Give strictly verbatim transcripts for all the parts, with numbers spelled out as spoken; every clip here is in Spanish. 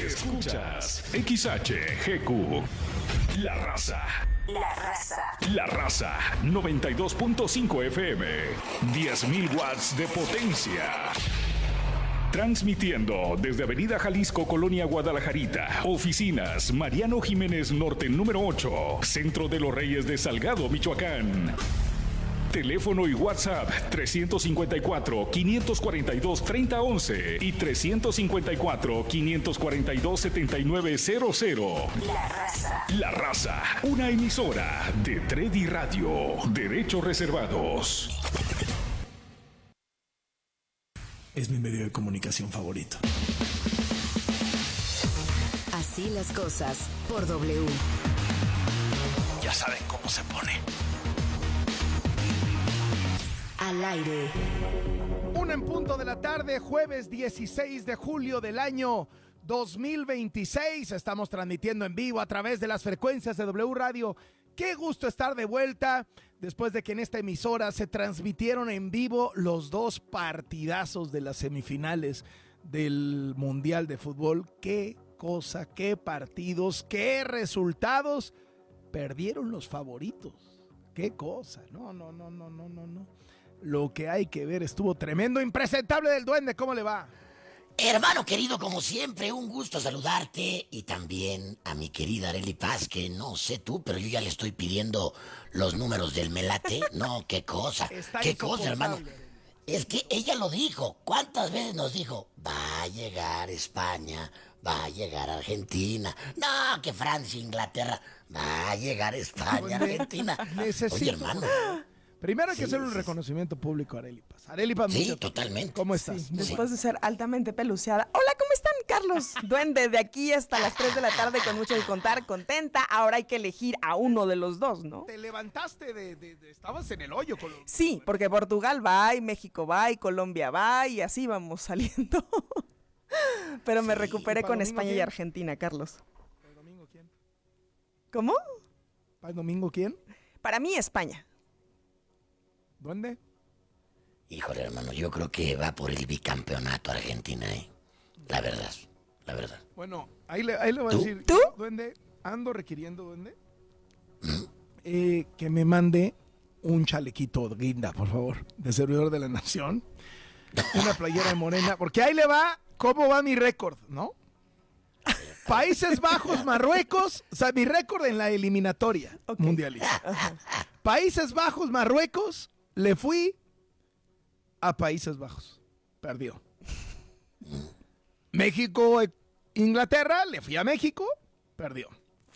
Escuchas X H G Q. La Raza. La Raza. La Raza. noventa y dos punto cinco F M. diez mil watts de potencia. Transmitiendo desde Avenida Jalisco, Colonia Guadalajarita. Oficinas Mariano Jiménez Norte número ocho. Centro de los Reyes de Salgado, Michoacán. Teléfono y WhatsApp trescientos cincuenta y cuatro, quinientos cuarenta y dos, treinta once y trescientos cincuenta y cuatro, quinientos cuarenta y dos, setenta y nueve cero cero. La Raza. La Raza, una emisora de Tredi Radio. Derechos reservados. Es mi medio de comunicación favorito. Así las cosas por W. Ya saben cómo se pone. Al aire. Una en punto de la tarde, jueves dieciséis de julio del año dos mil veintiséis. Estamos transmitiendo en vivo a través de las frecuencias de W Radio. Qué gusto estar de vuelta después de que en esta emisora se transmitieron en vivo los dos partidazos de las semifinales del Mundial de Fútbol. Qué cosa, qué partidos, qué resultados. Perdieron los favoritos. Qué cosa. No, no, no, no, no, no, no. Lo que hay que ver estuvo tremendo. Impresentable del Duende, ¿cómo le va? Hermano querido, como siempre, un gusto saludarte. Y también a mi querida Arely Paz, que no sé tú, pero yo ya le estoy pidiendo los números del Melate. No, qué cosa, Está qué cosa, hermano. insoportable. Es que ella lo dijo. ¿Cuántas veces nos dijo? Va a llegar España, va a llegar Argentina. No, que Francia, Inglaterra. Va a llegar España, Duende, Argentina. necesito- Oye, hermano. Primero hay que Sí, hacer un sí, reconocimiento público a Arely Paz. Arely Paz, Sí, mucho- totalmente. ¿Cómo estás? Sí, después de ser altamente peluceada. Hola, ¿cómo están, Carlos? Duende, de aquí hasta las tres de la tarde con mucho que contar, contenta. Ahora hay que elegir a uno de los dos, ¿no? Te levantaste de, de- de- estabas en el hoyo con los... Sí, porque Portugal va y México va y Colombia va y así vamos saliendo. Pero me recuperé ¿para con domingo España y quién? Argentina, Carlos. ¿Para el domingo quién? ¿Cómo? ¿Para el domingo quién? Para mí, España. ¿Duende? Híjole, hermano, yo creo que va por el bicampeonato Argentina, ¿eh? La verdad, la verdad. Bueno, ahí le, ahí le voy a ¿Tú? decir. ¿Tú? yo, Duende, ando requiriendo, Duende, eh, que me mande un chalequito guinda, por favor, de servidor de la nación. Una playera de morena, porque ahí le va cómo va mi récord, ¿no? Países Bajos, Marruecos, o sea, mi récord en la eliminatoria Ok. mundialista. Países Bajos, Marruecos, le fui a Países Bajos. Perdió. México, eh, Inglaterra, le fui a México. Perdió.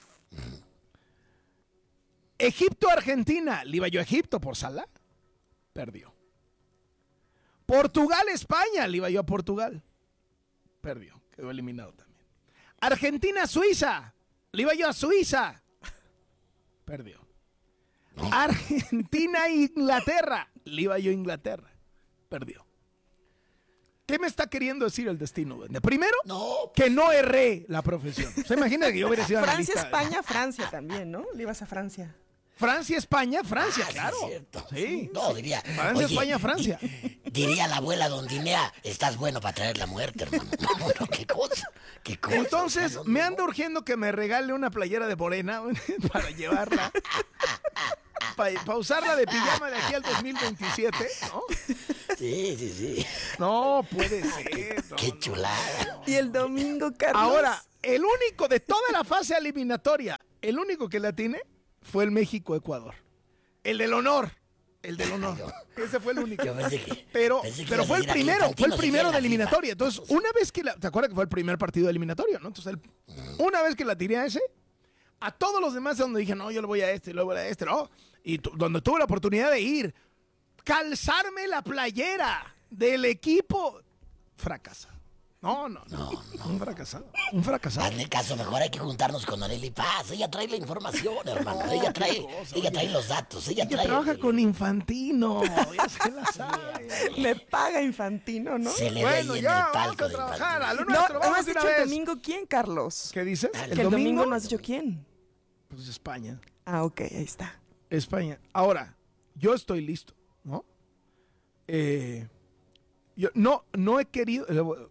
Egipto, Argentina, le iba yo a Egipto por Salah. Perdió. Portugal, España, le iba yo a Portugal. Perdió. Quedó eliminado también. Argentina, Suiza, le iba yo a Suiza. Perdió. Argentina, Inglaterra, le iba yo a Inglaterra. Perdió. ¿Qué me está queriendo decir el destino, Duende? Primero, No. que no erré la profesión. ¿Se imagina que yo hubiera sido Francia, analista? España, Francia también, ¿no? Le ibas a Francia. Francia, España, Francia, Ah, sí, claro. es cierto. Sí. No, diría. Francia, España, Francia. Diría la abuela Dondinea, estás bueno para traer la muerte, hermano. No, no, qué cosa, qué cosa. Entonces, No, no, me no. anda urgiendo que me regale una playera de morena para llevarla. Para, para usarla de pijama de aquí al dos mil veintisiete, ¿no? Sí, sí, sí. No, puede ser. no, Qué no. chulada. Y el domingo, Carlos. Ahora, el único de toda la fase eliminatoria, el único que la tiene fue el México-Ecuador. El del honor. El del honor. Ese fue el único. Yo pensé que- Pero, pensé que pero ibas a fue el decir, aquí primero, fue el Infantino primero seguía de en la eliminatoria. Entonces, una vez que la. ¿Te acuerdas que fue el primer partido de eliminatoria, no? Entonces, el- una vez que la tiré a ese, a todos los demás donde dije, no, yo le voy a este, luego a este, no. Y tu- donde tuve la oportunidad de ir, calzarme la playera del equipo, fracasa. No, no, no. No, no. Un fracasado. Un fracasado. Hazle caso, mejor hay que juntarnos con Arely Paz. Ella trae la información, hermano. Ella trae, qué cosa, ella oye. trae los datos. Ella, Ella trae. trabaja con Infantino. Ya se la sabe. Le paga Infantino, ¿no? Se le Bueno, ve ahí en ya, el vamos palco a de trabajar. A lo No, nuestro, no vamos has de una dicho el vez. domingo quién, Carlos. ¿Qué dices? Dale. Que el domingo no has dicho quién. Pues España. Ah, ok, ahí está. España. Ahora, yo estoy listo, ¿no? Eh, yo no, no he querido.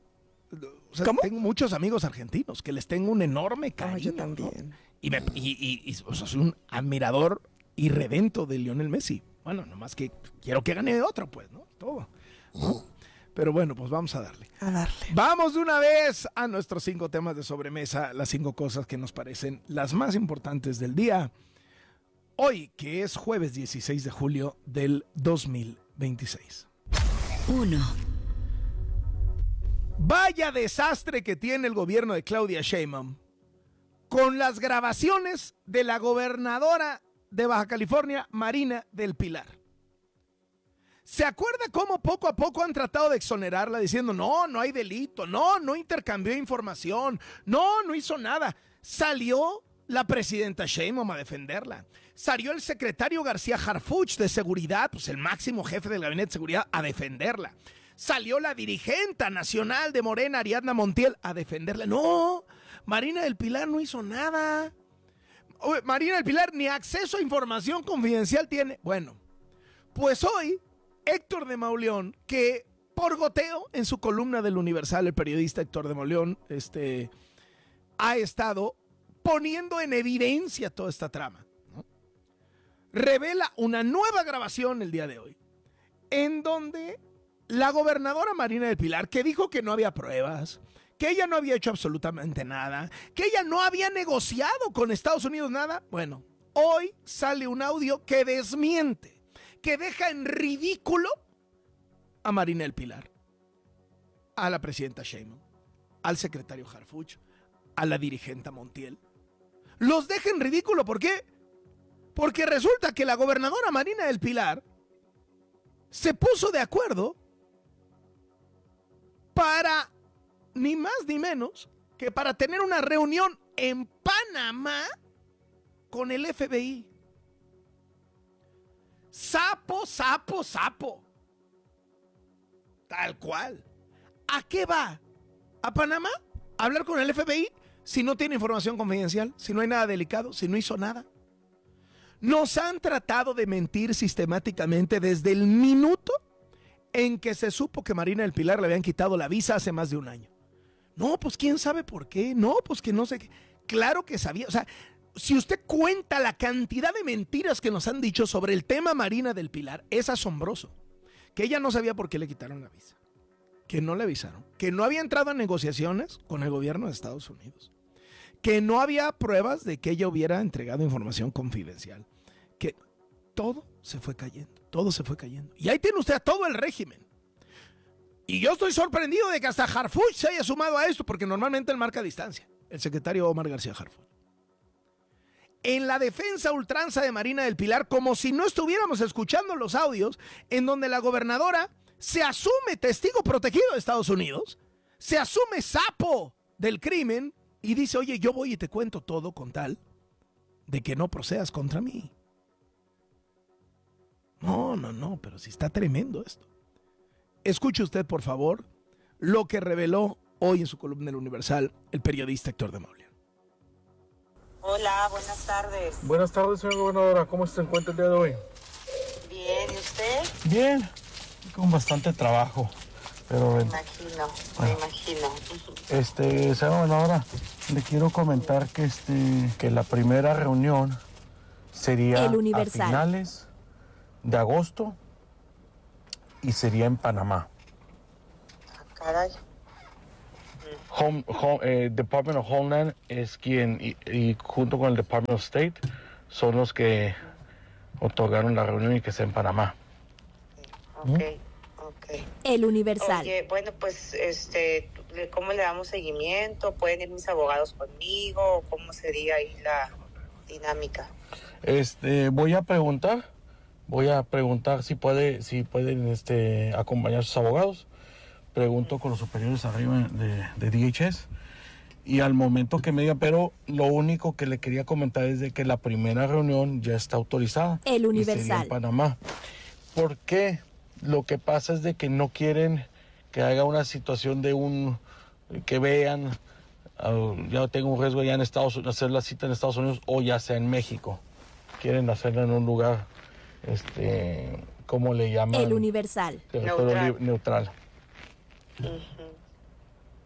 O sea, ¿Cómo? tengo muchos amigos argentinos que les tengo un enorme cariño. Ay, yo también. ¿no? Y, me, y, y, y o sea, soy un admirador irredento de Lionel Messi. Bueno, nomás que quiero que gane otro, pues, ¿no? Todo. ¿no? Pero bueno, pues vamos a darle. A darle. Vamos de una vez a nuestros cinco temas de sobremesa, las cinco cosas que nos parecen las más importantes del día. Hoy, que es jueves dieciséis de julio del dos mil veintiséis. uno. Vaya desastre que tiene el gobierno de Claudia Sheinbaum con las grabaciones de la gobernadora de Baja California, Marina del Pilar. ¿Se acuerda cómo poco a poco han tratado de exonerarla diciendo, no, no hay delito, no, no intercambió información, no, no hizo nada? Salió la presidenta Sheinbaum a defenderla. Salió el secretario García Harfuch de Seguridad, pues el máximo jefe del Gabinete de Seguridad, a defenderla. Salió la dirigente nacional de Morena, Ariadna Montiel, a defenderla. No, Marina del Pilar no hizo nada. Oye, Marina del Pilar ni acceso a información confidencial tiene. Bueno, pues hoy Héctor de Mauleón, que por goteo en su columna del Universal, el periodista Héctor de Mauleón, este, ha estado poniendo en evidencia toda esta trama, ¿no? Revela una nueva grabación el día de hoy, en donde la gobernadora Marina del Pilar, que dijo que no había pruebas, que ella no había hecho absolutamente nada, que ella no había negociado con Estados Unidos nada, bueno, hoy sale un audio que desmiente, que deja en ridículo a Marina del Pilar, a la presidenta Sheinbaum, al secretario Harfuch, a la dirigente Montiel. Los deja en ridículo, ¿por qué? Porque resulta que la gobernadora Marina del Pilar se puso de acuerdo para, ni más ni menos, que para tener una reunión en Panamá con el F B I. Sapo, sapo, sapo. Tal cual. ¿A qué va? ¿A Panamá? ¿A hablar con el F B I? Si no tiene información confidencial, si no hay nada delicado, si no hizo nada. Nos han tratado de mentir sistemáticamente desde el minuto en que se supo que Marina del Pilar le habían quitado la visa hace más de un año. No, pues quién sabe por qué. No, pues que no sé qué. Claro que sabía. O sea, si usted cuenta la cantidad de mentiras que nos han dicho sobre el tema Marina del Pilar, es asombroso. Que ella no sabía por qué le quitaron la visa. Que no le avisaron. Que no había entrado en negociaciones con el gobierno de Estados Unidos. Que no había pruebas de que ella hubiera entregado información confidencial. Que todo se fue cayendo. Todo se fue cayendo. Y ahí tiene usted a todo el régimen. Y yo estoy sorprendido de que hasta Harfuch se haya sumado a esto, porque normalmente él marca distancia. El secretario Omar García Harfuch. En la defensa ultranza de Marina del Pilar, como si no estuviéramos escuchando los audios en donde la gobernadora se asume testigo protegido de Estados Unidos, se asume sapo del crimen y dice, oye, yo voy y te cuento todo con tal de que no procedas contra mí. No, no, no, pero sí está tremendo esto. Escuche usted, por favor, lo que reveló hoy en su columna del Universal el periodista Héctor de Mauleón. Hola, buenas tardes. Buenas tardes, señora gobernadora. ¿Cómo se encuentra el día de hoy? Bien, ¿y usted? Bien, con bastante trabajo. Pero, Me imagino, me imagino. este, señora gobernadora, le quiero comentar que, este, que la primera reunión sería El a Universal. finales de agosto y sería en Panamá. Ah, caray. Home, home, eh, Department of Homeland es quien, y, y junto con el Department of State, son los que otorgaron la reunión y que sea en Panamá. Ok, ok. El Universal. Oye, bueno, pues, este, ¿cómo le damos seguimiento? ¿Pueden ir mis abogados conmigo? ¿Cómo sería ahí la dinámica? Este, voy a preguntar, voy a preguntar si puede, si pueden, este, acompañar a sus abogados. Pregunto con los superiores arriba de, de D H S y al momento que me diga, pero lo único que le quería comentar es de que la primera reunión ya está autorizada. El y sería Universal. en Panamá. ¿Por qué? Lo que pasa es de que no quieren que haga una situación de un, que vean, uh, ya tengo un riesgo ya en Estados Unidos, hacer la cita en Estados Unidos o ya sea en México. Quieren hacerla en un lugar, este, ¿cómo le llaman? El Universal. Territorio Neutral. li- neutral. Ujú.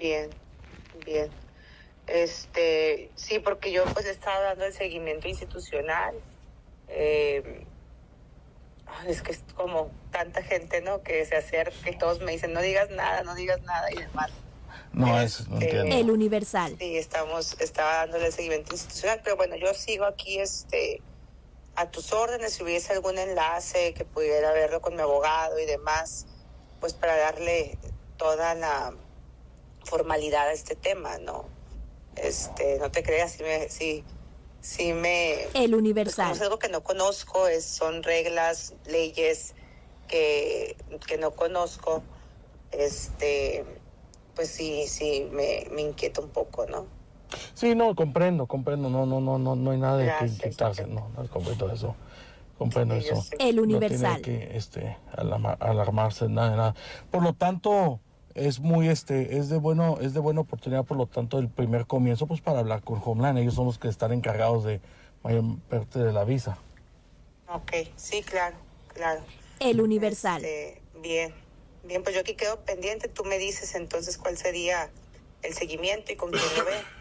Bien, bien. Este, sí, porque yo pues he estado dando el seguimiento institucional. Eh, es que es como tanta gente, ¿no? Que se acerca y todos me dicen, no digas nada, no digas nada y demás. No, es, no entiendo. El Universal. Sí, estamos, estaba dándole el seguimiento institucional, pero bueno, yo sigo aquí este, a tus órdenes. Si hubiese algún enlace que pudiera verlo con mi abogado y demás, pues para darle toda la formalidad a este tema, ¿no? Este, no te creas, si me, si, si me... El Pues Universal. como es algo que no conozco, es, son reglas, leyes que, que no conozco, este, pues sí, sí, me, me inquieta un poco, ¿no? Sí, no, comprendo, comprendo. No, no, no, no, no hay nada de que Gracias. inquietarse. No, no comprendo eso. Comprendo Sí, yo eso. sé. El No Universal. tiene que este, alarma- alarmarse, nada, de nada. Por lo tanto, es muy, este, es de bueno, es de buena oportunidad, por lo tanto, el primer comienzo, pues para hablar con Homeland. Ellos son los que están encargados de mayor parte de la visa. Ok, sí, claro, claro. El Universal. Este, bien, bien, pues yo aquí quedo pendiente. Tú me dices entonces cuál sería el seguimiento y con quién lo ve.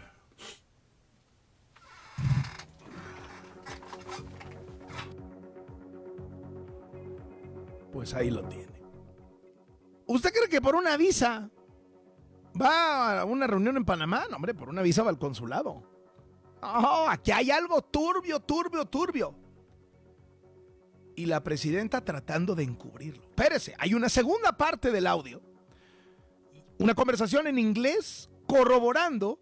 Pues ahí lo tiene. ¿Usted cree que por una visa va a una reunión en Panamá? No, hombre, por una visa va al consulado. Oh, aquí hay algo turbio, turbio, turbio. Y la presidenta tratando de encubrirlo. Espérese, hay una segunda parte del audio. Una conversación en inglés corroborando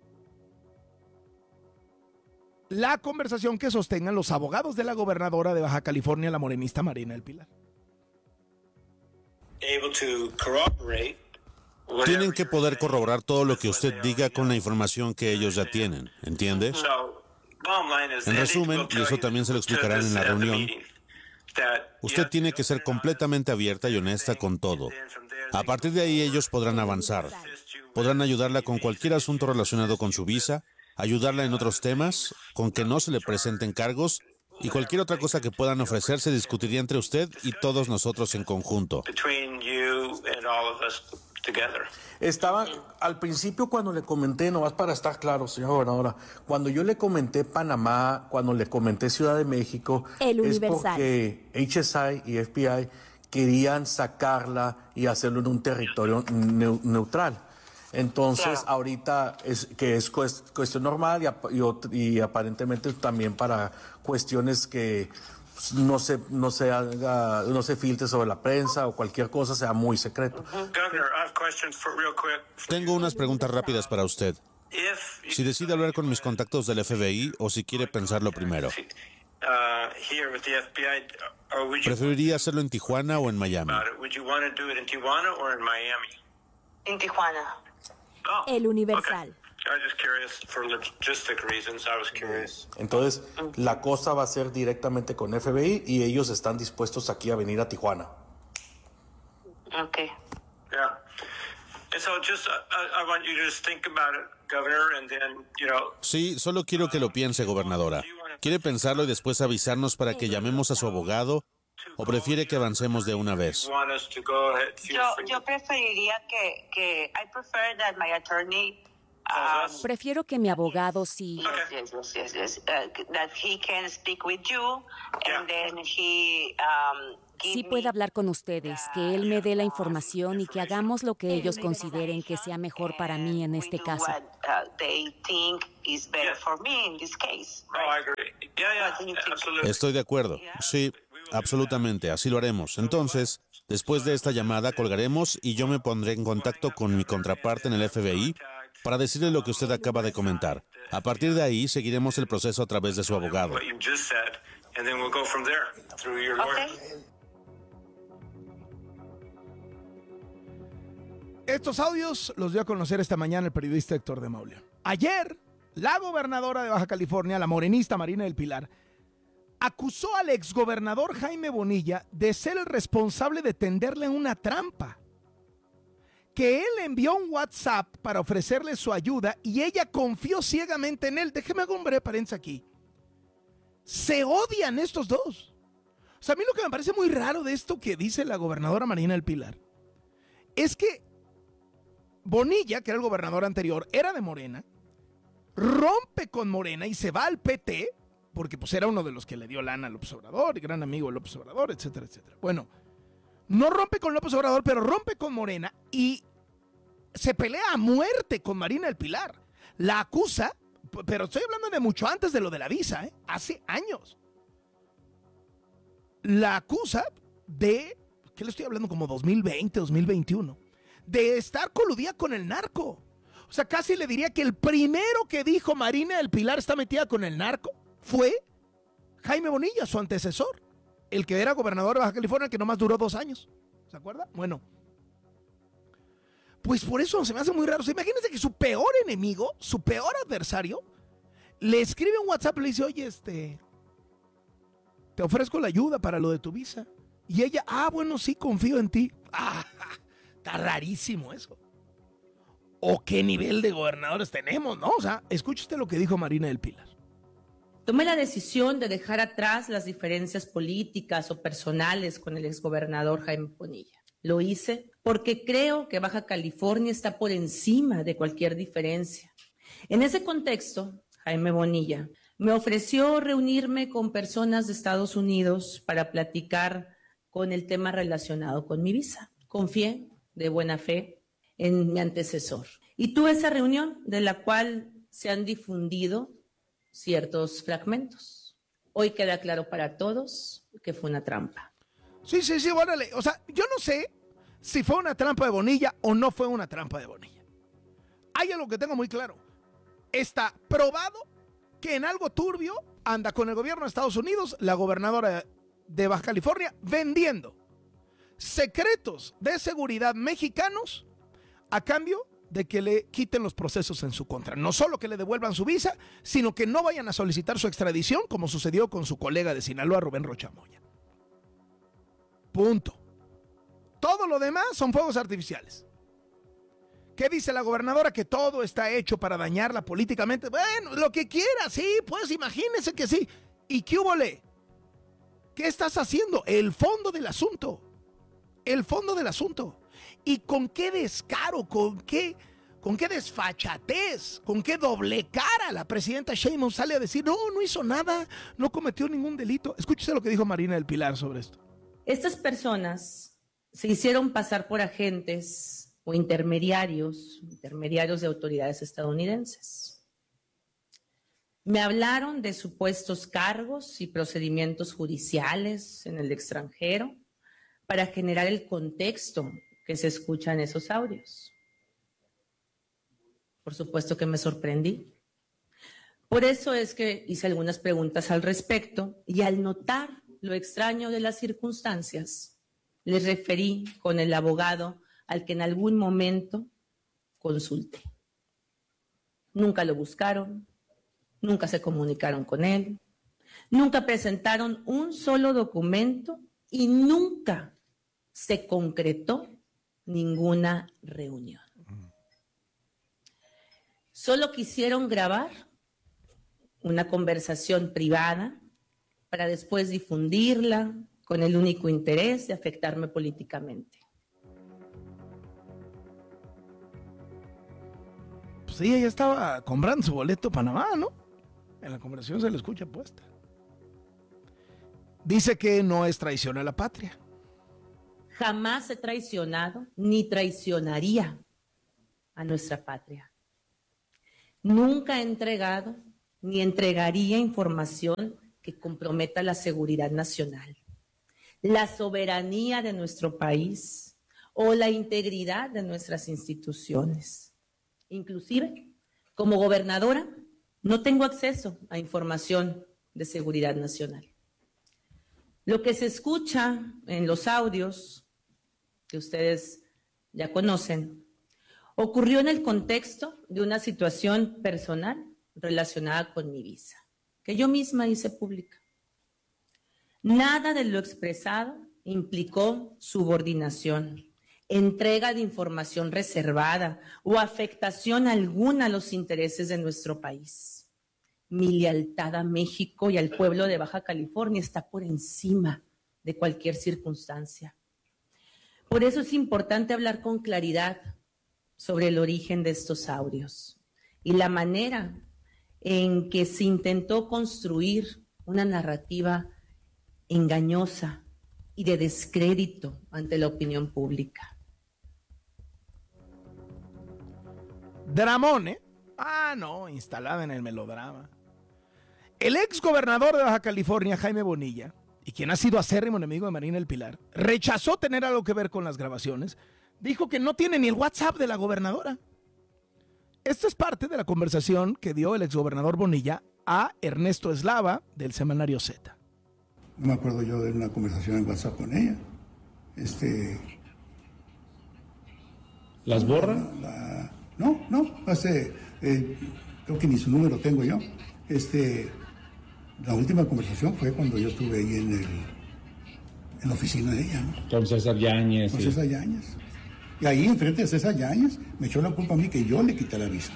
la conversación que sostengan los abogados de la gobernadora de Baja California, la morenista Marina del Pilar. Tienen que poder corroborar todo lo que usted diga con la información que ellos ya tienen, ¿entiende? En resumen, y eso también se lo explicarán en la reunión, usted tiene que ser completamente abierta y honesta con todo. A partir de ahí ellos podrán avanzar. Podrán ayudarla con cualquier asunto relacionado con su visa, ayudarla en otros temas, con que no se le presenten cargos, y cualquier otra cosa que puedan ofrecer se discutiría entre usted y todos nosotros en conjunto. Estaba al principio cuando le comenté, nomás para estar claro, señora gobernadora, cuando yo le comenté Panamá, cuando le comenté Ciudad de México, El es Universal. porque H S I y F B I querían sacarla y hacerlo en un territorio neu- neutral. Entonces, Claro. ahorita es que es cues- cuestión normal y, ap- y, ot- y aparentemente también para cuestiones que pues, no se no se haga, no se filtre sobre la prensa o cualquier cosa sea muy secreto. Tengo unas preguntas rápidas para usted. Si decide hablar con mis contactos del F B I o si quiere pensarlo primero. ¿Preferiría hacerlo en Tijuana o en Miami? En Tijuana. El Universal. Entonces, la cosa va a ser directamente con F B I y ellos están dispuestos aquí a venir a Tijuana. Ok. Sí, solo quiero que lo piense, gobernadora. ¿Quiere pensarlo y después avisarnos para que llamemos a su abogado? ¿O prefiere que avancemos de una vez? Yo, yo preferiría que, que I prefer that my attorney um, Prefiero que mi abogado sí. yes, yes, yes, yes, uh, that he can speak with you and then he um, give Sí me puede hablar con ustedes, que él me dé la información y que hagamos lo que ellos consideren que sea mejor para mí en we este do caso. what, uh, they think is better for me in this case, right? What do you think? Estoy de acuerdo. Sí, absolutamente, así lo haremos. Entonces, después de esta llamada colgaremos y yo me pondré en contacto con mi contraparte en el F B I para decirle lo que usted acaba de comentar. A partir de ahí, seguiremos el proceso a través de su abogado. Okay. Estos audios los dio a conocer esta mañana el periodista Héctor de Mauleón. Ayer, la gobernadora de Baja California, la morenista Marina del Pilar, acusó al exgobernador Jaime Bonilla de ser el responsable de tenderle una trampa. Que él envió un WhatsApp para ofrecerle su ayuda y ella confió ciegamente en él. Déjeme hacer un breve paréntesis aquí. Se odian estos dos. O sea, a mí lo que me parece muy raro de esto que dice la gobernadora Marina del Pilar es que Bonilla, que era el gobernador anterior, era de Morena, rompe con Morena y se va al P T, porque pues era uno de los que le dio lana a López Obrador, y gran amigo de López Obrador, etcétera, etcétera. Bueno, no rompe con López Obrador, pero rompe con Morena y se pelea a muerte con Marina del Pilar. La acusa, pero estoy hablando de mucho antes de lo de la visa, ¿eh? Hace años. La acusa de, ¿qué le estoy hablando? Como dos mil veinte, dos mil veintiuno, de estar coludida con el narco. O sea, casi le diría que el primero que dijo Marina del Pilar está metida con el narco fue Jaime Bonilla, su antecesor, el que era gobernador de Baja California, que nomás duró dos años. ¿Se acuerda? Bueno, pues por eso se me hace muy raro. O sea, imagínense que su peor enemigo, su peor adversario, le escribe un WhatsApp y le dice, oye, este, te ofrezco la ayuda para lo de tu visa. Y ella, ah, bueno, sí, confío en ti. Ah, está rarísimo eso. ¿O qué nivel de gobernadores tenemos, no? O sea, escuche usted lo que dijo Marina del Pilar. Tomé la decisión de dejar atrás las diferencias políticas o personales con el exgobernador Jaime Bonilla. Lo hice porque creo que Baja California está por encima de cualquier diferencia. En ese contexto, Jaime Bonilla me ofreció reunirme con personas de Estados Unidos para platicar con el tema relacionado con mi visa. Confié de buena fe en mi antecesor. Y tuve esa reunión de la cual se han difundido ciertos fragmentos. Hoy queda claro para todos que fue una trampa. Sí, sí, sí, bueno, o sea, yo no sé si fue una trampa de Bonilla o no fue una trampa de Bonilla. Hay algo que tengo muy claro. Está probado que en algo turbio anda con el gobierno de Estados Unidos la gobernadora de Baja California vendiendo secretos de seguridad mexicanos a cambio de que le quiten los procesos en su contra. No solo que le devuelvan su visa, sino que no vayan a solicitar su extradición, como sucedió con su colega de Sinaloa, Rubén Rocha Moya. Punto. Todo lo demás son fuegos artificiales. ¿Qué dice la gobernadora? Que todo está hecho para dañarla políticamente. Bueno, lo que quiera, sí, pues imagínense que sí. ¿Y qué húbole? ¿Qué estás haciendo? El fondo del asunto. El fondo del asunto. ¿Y con qué descaro, con qué, con qué desfachatez, con qué doble cara la presidenta Sheinbaum sale a decir, no, no hizo nada, no cometió ningún delito? Escúchese lo que dijo Marina del Pilar sobre esto. Estas personas se hicieron pasar por agentes o intermediarios, intermediarios de autoridades estadounidenses. Me hablaron de supuestos cargos y procedimientos judiciales en el extranjero para generar el contexto que se escucha en esos audios. Por supuesto que me sorprendí. Por eso es que hice algunas preguntas al respecto y al notar lo extraño de las circunstancias, les referí con el abogado al que en algún momento consulté. Nunca lo buscaron, nunca se comunicaron con él, nunca presentaron un solo documento y nunca se concretó ninguna reunión. Solo quisieron grabar una conversación privada para después difundirla con el único interés de afectarme políticamente. Pues sí, ella estaba comprando su boleto a Panamá, ¿no? En la conversación se le escucha puesta. Dice que no es traición a la patria. Jamás he traicionado ni traicionaría a nuestra patria. Nunca he entregado ni entregaría información que comprometa la seguridad nacional, la soberanía de nuestro país o la integridad de nuestras instituciones. Inclusive, como gobernadora, no tengo acceso a información de seguridad nacional. Lo que se escucha en los audios que ustedes ya conocen, ocurrió en el contexto de una situación personal relacionada con mi visa, que yo misma hice pública. Nada de lo expresado implicó subordinación, entrega de información reservada o afectación alguna a los intereses de nuestro país. Mi lealtad a México y al pueblo de Baja California está por encima de cualquier circunstancia. Por eso es importante hablar con claridad sobre el origen de estos audios y la manera en que se intentó construir una narrativa engañosa y de descrédito ante la opinión pública. Dramón, ¿eh? Ah, no, instalada en el melodrama. El ex gobernador de Baja California, Jaime Bonilla, y quien ha sido acérrimo enemigo de Marina del Pilar, rechazó tener algo que ver con las grabaciones. Dijo que no tiene ni el WhatsApp de la gobernadora. Esta es parte de la conversación que dio el exgobernador Bonilla a Ernesto Eslava del semanario Z. No me acuerdo yo de una conversación en WhatsApp con ella. Este... ¿Las borra? La, la, no, no, hace, eh, creo que ni su número tengo yo. Este, la última conversación fue cuando yo estuve ahí en, el, en la oficina de ella, ¿no? Con César Yáñez. Con sí. César Yáñez. Y ahí, enfrente de César Yáñez, me echó la culpa a mí que yo le quité la visa.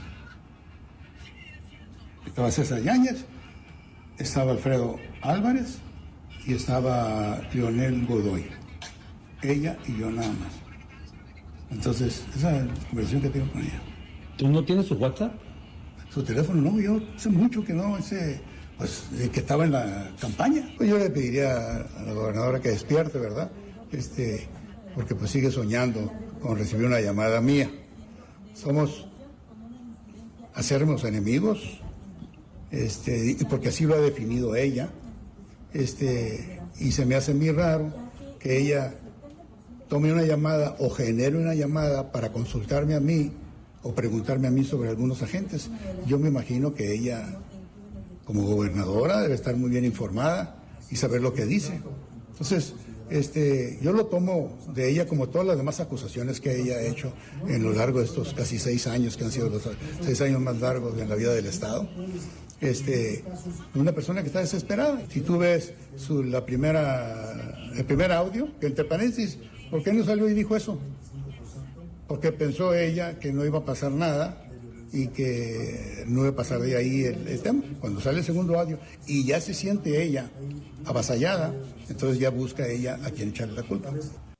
Estaba César Yáñez, estaba Alfredo Álvarez y estaba Leonel Godoy. Ella y yo nada más. Entonces, esa es la conversación que tengo con ella. ¿Tú no tienes su WhatsApp? Su teléfono, no, yo hace mucho que no, ese, pues, que estaba en la campaña. Pues yo le pediría a la gobernadora que despierte, ¿verdad? Este, porque pues sigue soñando con recibir una llamada mía. Somos acérrimos enemigos, este, y porque así lo ha definido ella, este, y se me hace muy raro que ella tome una llamada o genere una llamada para consultarme a mí o preguntarme a mí sobre algunos agentes. Yo me imagino que ella, como gobernadora, debe estar muy bien informada y saber lo que dice. Entonces, este, yo lo tomo de ella como todas las demás acusaciones que ella ha hecho en lo largo de estos casi seis años, que han sido los seis años más largos en la vida del Estado. Este, una persona que está desesperada. Si tú ves su, la primera, el primer audio, que entre paréntesis, ¿por qué no salió y dijo eso? Porque pensó ella que no iba a pasar nada y que no iba a pasar de ahí el, el tema. Cuando sale el segundo audio y ya se siente ella avasallada, entonces ya busca ella a quien echarle la culpa.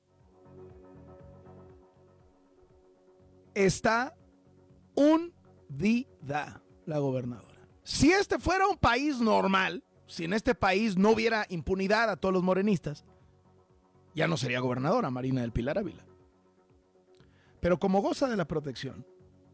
Está hundida la gobernadora. Si este fuera un país normal, si en este país no hubiera impunidad a todos los morenistas, ya no sería gobernadora Marina del Pilar Ávila. Pero como goza de la protección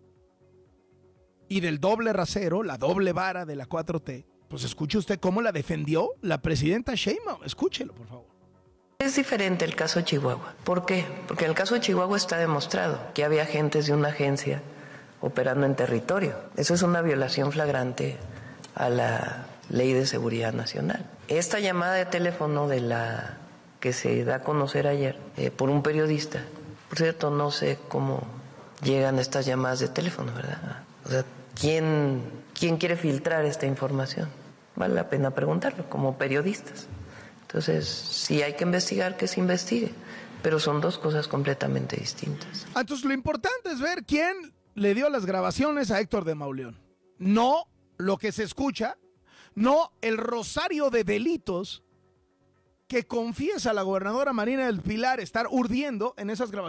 y del doble rasero, la doble vara de la cuatro T, pues escuche usted cómo la defendió la presidenta Sheinbaum. Escúchelo, por favor. Es diferente el caso de Chihuahua. ¿Por qué? Porque en el caso de Chihuahua está demostrado que había agentes de una agencia operando en territorio. Eso es una violación flagrante a la Ley de Seguridad Nacional. Esta llamada de teléfono de la que se da a conocer ayer eh, por un periodista, por cierto, no sé cómo llegan estas llamadas de teléfono, ¿verdad? O sea, ¿quién, quién quiere filtrar esta información? Vale la pena preguntarlo, como periodistas. Entonces, si hay que investigar, que se investigue. Pero son dos cosas completamente distintas. Entonces, lo importante es ver quién le dio las grabaciones a Héctor de Mauleón. No lo que se escucha, no el rosario de delitos que confiesa la gobernadora Marina del Pilar estar urdiendo en esas grabaciones.